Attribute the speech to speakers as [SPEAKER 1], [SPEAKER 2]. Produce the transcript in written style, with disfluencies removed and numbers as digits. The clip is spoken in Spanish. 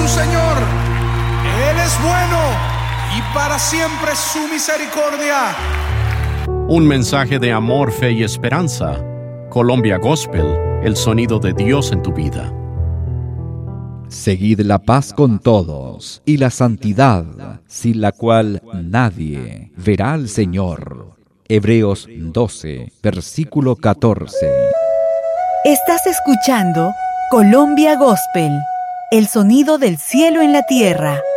[SPEAKER 1] su Señor. Él es bueno y para siempre su misericordia.
[SPEAKER 2] Un mensaje de amor, fe y esperanza. Colombia Gospel, el sonido de Dios en tu vida.
[SPEAKER 3] Seguid la paz con todos y la santidad, sin la cual nadie verá al Señor. Hebreos 12, versículo 14.
[SPEAKER 4] Estás escuchando Colombia Gospel, el sonido del cielo en la tierra.